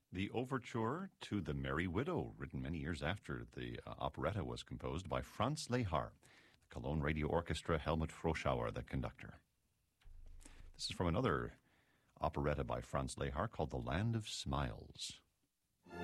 The overture to The Merry Widow, written many years after the operetta was composed by Franz Lehár, the Cologne Radio Orchestra, Helmut Froschauer, the conductor. This is from another operetta by Franz Lehár called The Land of Smiles.